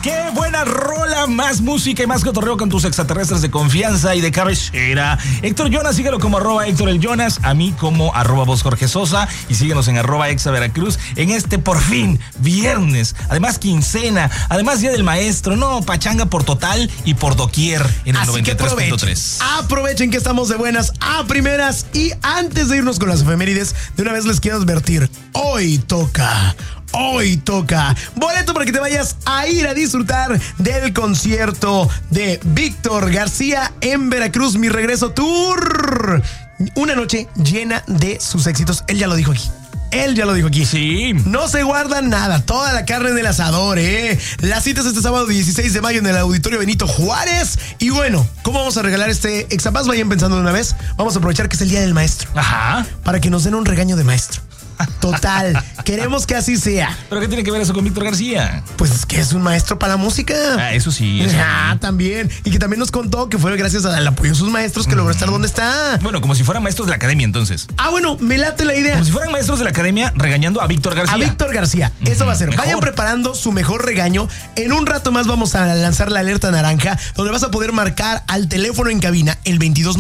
¡Qué buena rola! Más música y más cotorreo con tus extraterrestres de confianza y de cabecera. Héctor Jonas, síguelo como @Héctor el Jonas, a mí como @Vos Jorge Sosa, y síguenos en @ExaVeracruz en este por fin viernes, además quincena, además Día del Maestro, no, pachanga por total y por doquier en el 93.3. Aprovechen que estamos de buenas a primeras, y antes de irnos con las efemérides, de una vez les quiero advertir, hoy toca boleto para que te vayas a ir a disfrutar del concierto de Víctor García en Veracruz, Mi Regreso Tour. Una noche llena de sus éxitos. Él ya lo dijo aquí. Sí. No se guarda nada, toda la carne del asador, La cita es este sábado 16 de mayo en el Auditorio Benito Juárez. Y bueno, ¿cómo vamos a regalar este Exapaz? Vayan pensando de una vez. Vamos a aprovechar que es el Día del Maestro. Ajá. Para que nos den un regaño de maestro. Total, queremos que así sea. ¿Pero qué tiene que ver eso con Víctor García? Pues es que es un maestro para la música. Eso sí. También. Y que también nos contó que fue gracias al apoyo de sus maestros que logró estar donde está. Bueno, como si fueran maestros de la academia, entonces. Bueno, me late la idea. Como si fueran maestros de la academia regañando a Víctor García. A Víctor García. Eso va a ser. Mejor. Vayan preparando su mejor regaño. En un rato más vamos a lanzar la alerta naranja, donde vas a poder marcar al teléfono en cabina el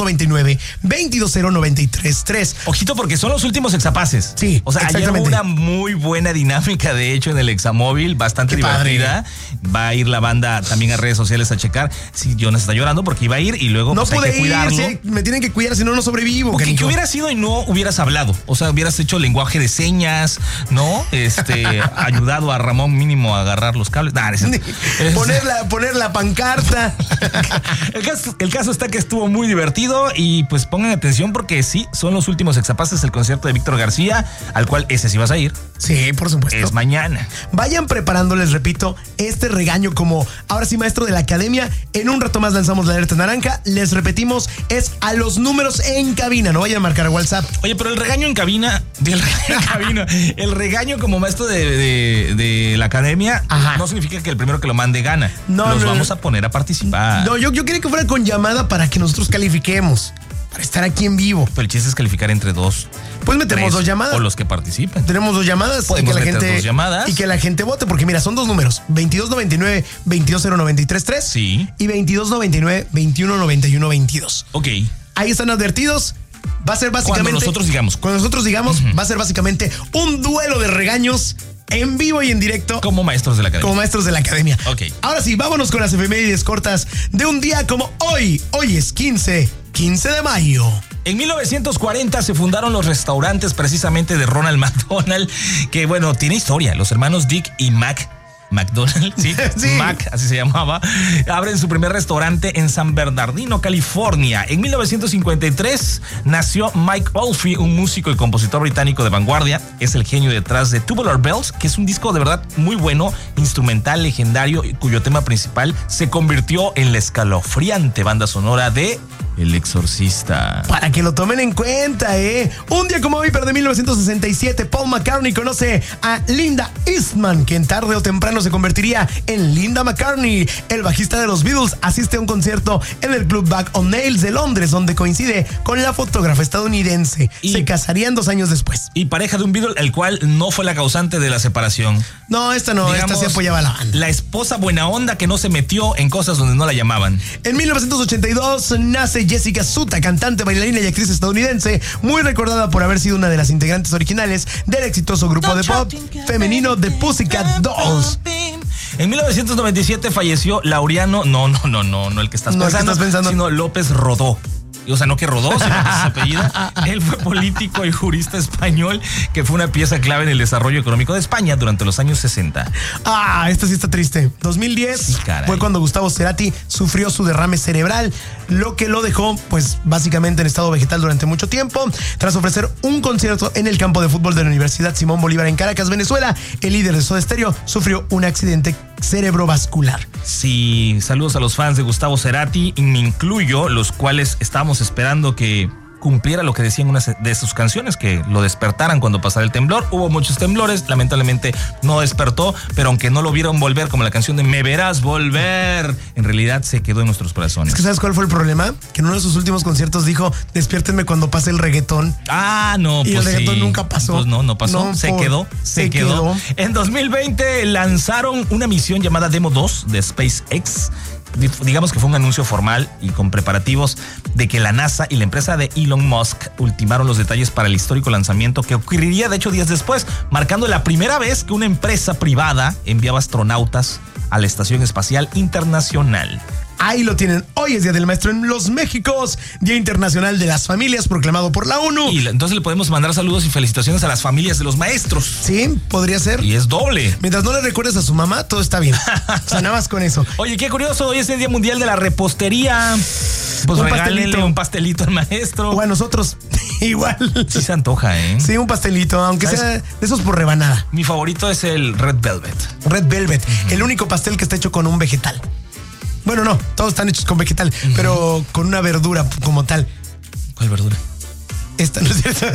2299-220-933. Ojito, porque son los últimos exapaces. Sí, o sea, ayer hubo una muy buena dinámica, de hecho, en el Examóvil, bastante divertida. Va a ir la banda también a redes sociales a checar. Sí, Jonas está llorando porque iba a ir y luego no pues, pude hay que cuidarlo. Sí, me tienen que cuidar, si no, no sobrevivo. Porque que hubieras ido y no hubieras hablado. O sea, hubieras hecho lenguaje de señas, ¿no? Ayudado a Ramón mínimo a agarrar los cables. Poner la pancarta. El caso está que estuvo muy divertido y pues pongan atención porque sí, son los últimos exapaces del concierto de Víctor García, al cual ese sí vas a ir. Sí, por supuesto. Es mañana. Vayan preparando, les repito, este regaño como ahora sí maestro de la academia. En un rato más lanzamos la alerta naranja. Les repetimos, es a los números en cabina. No vayan a marcar a WhatsApp. Oye, pero el regaño en cabina, el regaño como maestro de la academia, ajá, no significa que el primero que lo mande gana. Los vamos a poner a participar. No, yo quería que fuera con llamada para que nosotros califiquemos. Para estar aquí en vivo. Pero el chiste es calificar entre dos. Pues metemos 2 llamadas. O los que participen. Tenemos 2 llamadas. Podemos meter 2 llamadas. Y que la gente vote, porque mira, son 2 números. 2299-220-933. Sí. Y 2299-2191-22. Ok. Ahí están advertidos. Va a ser básicamente... Cuando nosotros digamos, va a ser básicamente un duelo de regaños en vivo y en directo. Como maestros de la academia. Ok. Ahora sí, vámonos con las efemérides cortas de un día como hoy. Hoy es 15 de mayo. En 1940 se fundaron los restaurantes precisamente de Ronald McDonald, que bueno, tiene historia. Los hermanos Dick y Mac McDonald, sí, Mac, así se llamaba, abren su primer restaurante en San Bernardino, California. En 1953 nació Mike Oldfield, un músico y compositor británico de vanguardia. Es el genio detrás de Tubular Bells, que es un disco de verdad muy bueno, instrumental, legendario, cuyo tema principal se convirtió en la escalofriante banda sonora de El Exorcista. Para que lo tomen en cuenta, Un día como hoy, pero de 1967, Paul McCartney conoce a Linda Eastman, que en tarde o temprano se convertiría en Linda McCartney. El bajista de los Beatles asiste a un concierto en el Club Back on Nails de Londres, donde coincide con la fotógrafa estadounidense. Se casarían 2 años después. Y pareja de un Beatle, el cual no fue la causante de la separación. No, esta no, digamos, esta sí apoyaba a la banda. La esposa buena onda que no se metió en cosas donde no la llamaban. En 1982 nace Jessica Suta, cantante, bailarina y actriz estadounidense, muy recordada por haber sido una de las integrantes originales del exitoso grupo de pop femenino The Pussycat Dolls. En 1997 falleció Laureano, no, el que estás pensando, sino López Rodó. O sea, no que Rodó, sino que es su apellida. Él fue político y jurista español que fue una pieza clave en el desarrollo económico de España durante los años 60. Esta sí está triste. 2010 sí, fue cuando Gustavo Cerati sufrió su derrame cerebral, lo que lo dejó, pues, básicamente en estado vegetal durante mucho tiempo. Tras ofrecer un concierto en el campo de fútbol de la Universidad Simón Bolívar en Caracas, Venezuela, el líder de Soda Stereo sufrió un accidente cerebrovascular. Sí, saludos a los fans de Gustavo Cerati, y me incluyo, los cuales estábamos esperando que cumpliera lo que decía en una de sus canciones, que lo despertaran cuando pasara el temblor. Hubo muchos temblores, lamentablemente no despertó, pero aunque no lo vieron volver, como la canción de Me Verás Volver, en realidad se quedó en nuestros corazones. Es que ¿sabes cuál fue el problema? Que en uno de sus últimos conciertos dijo, despiértenme cuando pase el reggaetón. No, y pues el reggaetón nunca pasó. Pues no pasó, No, se quedó. En 2020 lanzaron una misión llamada Demo 2 de SpaceX. Digamos que fue un anuncio formal y con preparativos de que la NASA y la empresa de Elon Musk ultimaron los detalles para el histórico lanzamiento que ocurriría de hecho días después, marcando la primera vez que una empresa privada enviaba astronautas a la Estación Espacial Internacional. Ahí lo tienen. Hoy es Día del Maestro en los Méxicos, Día Internacional de las Familias, proclamado por la ONU. Y entonces le podemos mandar saludos y felicitaciones a las familias de los maestros. Sí, podría ser. Y es doble. Mientras no le recuerdes a su mamá, todo está bien. O sea, nada más con eso. Oye, qué curioso, hoy es el Día Mundial de la Repostería. Pues regálenle un pastelito al maestro. O a nosotros, igual. Sí se antoja, ¿eh? Sí, un pastelito, aunque sea de esos por rebanada. Mi favorito es el Red Velvet. Red Velvet, el único pastel que está hecho con un vegetal. Bueno, no, todos están hechos con vegetal, pero con una verdura como tal. ¿Cuál verdura? Esta no es cierto.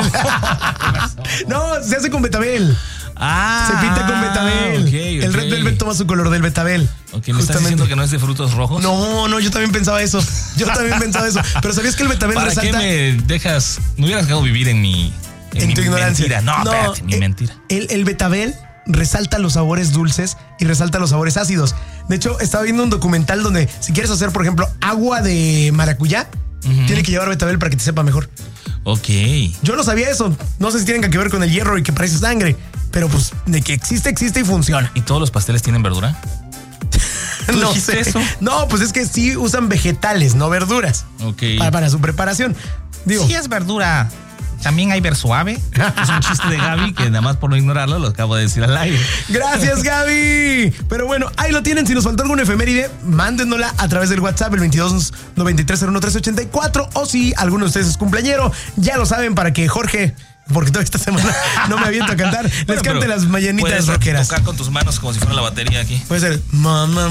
No, se hace con betabel. Se pinta con betabel. Okay. El Red Velvet toma su color del betabel. Ok, ¿me estás diciendo que no es de frutos rojos? No, yo también pensaba eso. Pero ¿sabías que el betabel ¿Para resalta? ¿Qué me dejas? Me hubieras dejado vivir en tu ignorancia. Mentira. No, espérate, mi mentira. El betabel resalta los sabores dulces y resalta los sabores ácidos. De hecho, estaba viendo un documental donde si quieres hacer, por ejemplo, agua de maracuyá, tiene que llevar betabel para que te sepa mejor. Ok. Yo no sabía eso. No sé si tienen que ver con el hierro y que parece sangre, pero pues de que existe y funciona. ¿Y todos los pasteles tienen verdura? No sé. Eso? No, pues es que sí usan vegetales, no verduras. Ok. Para su preparación. Digo, sí es verdura. También hay ver suave. Es un chiste de Gaby que nada más por no ignorarlo lo acabo de decir al aire. Gracias, Gaby. Pero bueno, ahí lo tienen. Si nos faltó alguna efeméride, mándenosla a través del WhatsApp, el 2293011384. O si alguno de ustedes es cumpleañero, ya lo saben, para que Jorge, porque toda esta semana no me aviento a cantar, les cante las mañanitas rockeras. Tocar con tus manos como si fuera la batería aquí. Puede ser Mamma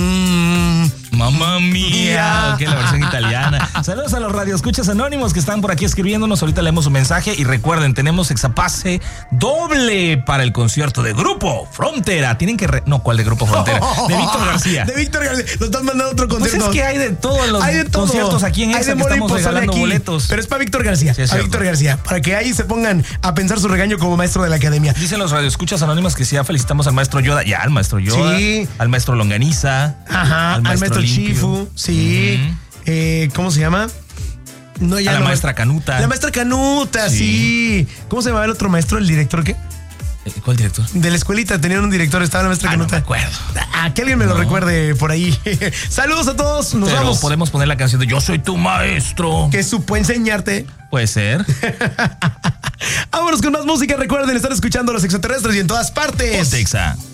mía. Ok, la versión italiana. Saludos a los radioescuchas anónimos que están por aquí escribiéndonos. Ahorita leemos su mensaje y recuerden, tenemos exapase doble para el concierto de Grupo Frontera. Tienen que no, ¿cuál de Grupo Frontera? De Víctor García. De Víctor García. Nos están mandando otro concierto. Pues es que hay de todos los conciertos aquí en Exa que estamos regalando boletos. Pero es para Víctor García. Sí, a Víctor García. Para que ahí se pongan a pensar su regaño como maestro de la academia. Dicen los radioescuchas anónimos que sí, ya felicitamos al maestro Yoda. Ya, al maestro Yoda. Sí. Al maestro Longaniza. Ajá. Al maestro Chifu. Sí. ¿Cómo se llama? No, ya a la maestra Canuta. La maestra Canuta, sí. ¿Cómo se llamaba el otro maestro? ¿El director qué? ¿Cuál director? De la escuelita tenían un director, estaba la maestra Canuta. No me acuerdo. Que alguien me lo recuerde por ahí. Saludos a todos, nos vamos. Podemos poner la canción de Yo soy tu maestro. Que supo enseñarte. Puede ser. Vámonos con más música. Recuerden estar escuchando a los extraterrestres y en todas partes. Ponte Exa.